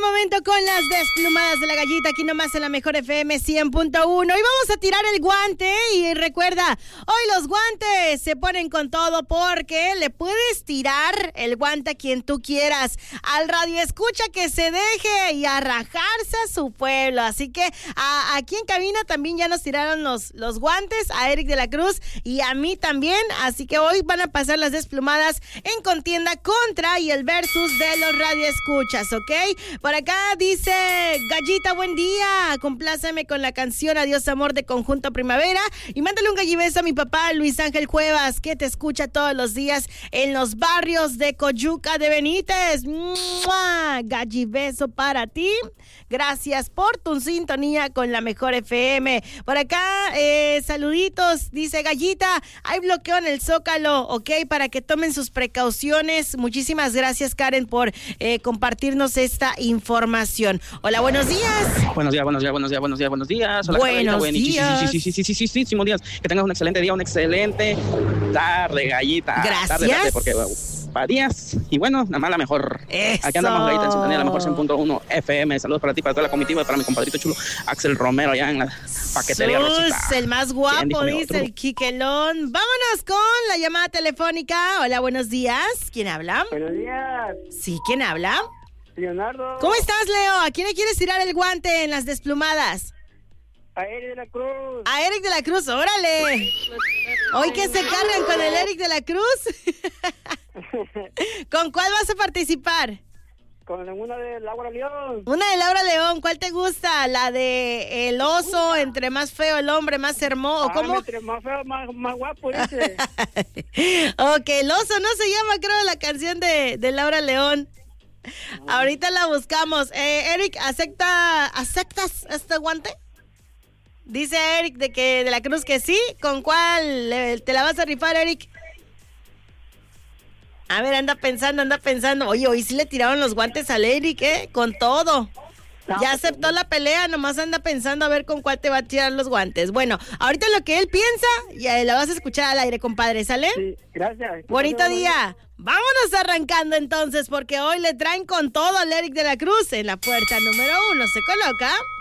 momento con las desplumadas de la gallita, aquí nomás en la mejor FM 100.1. Y vamos a tirar el guante. Y recuerda, hoy los guantes se ponen con todo porque le puedes tirar el guante a quien tú quieras. Al radio escucha que se deje y a rajarse a su pueblo. Así que aquí en cabina también ya nos tiraron los guantes a Eric de la Cruz y a mí también. Así que hoy van a pasar las desplumadas en contienda contra y el versus de los radioescuchas, ¿ok? Por acá dice Gallita, buen día, compláceme con la canción Adiós Amor de Conjunto Primavera y mándale un gallibeso a mi papá Luis Ángel Cuevas, que te escucha todos los días en los barrios de Coyuca de Benítez. ¡Mua! Gallibeso para ti, gracias por tu sintonía con la mejor FM. Por acá, saluditos, dice Gallita, hay bloqueo en el Zócalo, ok, para que tomen sus precauciones. Muchísimas gracias, Karen, por compartirnos esta información. Hola, buenos días. Buenos días. Hola, buenos días. Buenísimos días. Que tengas un excelente día, una excelente tarde, Gallita. Gracias. Tarde, porque para días. Y bueno, nada más la mejor. Eso. Aquí andamos, Gallita, en sintonía, la mejor 100.1 FM. Saludos para ti, para toda la comitiva, para mi compadrito chulo, Axel Romero, allá en la paquetería Rosita. El más guapo, Bien, dice el Quiquelón. Vámonos con la llamada telefónica. Hola, buenos días. ¿Quién habla? Buenos días. Sí, ¿quién habla? Leonardo. ¿Cómo estás, Leo? ¿A quién le quieres tirar el guante en las desplumadas? A Eric de la Cruz. A Eric de la Cruz, órale. Hoy que se cargan con el Eric de la Cruz. ¿Con cuál vas a participar? Con una de Laura León. Una de Laura León, ¿cuál te gusta? La de el oso, entre más feo el hombre, más hermoso. ¿Cómo? Entre más feo, más guapo, dice. Ok, el oso no se llama, creo, la canción de Laura León. Ahorita la buscamos. Eric, ¿aceptas este guante? Dice Eric de la Cruz que sí. ¿Con cuál te la vas a rifar, Eric? A ver, anda pensando. Oye, hoy sí le tiraron los guantes al Eric, con todo. Ya aceptó la pelea, nomás anda pensando a ver con cuál te va a tirar los guantes. Bueno, ahorita lo que él piensa, ya la vas a escuchar al aire, compadre, ¿sale? Sí, gracias. Bonito día. Vámonos arrancando entonces, porque hoy le traen con todo al Eric de la Cruz en la puerta número 1. Se coloca.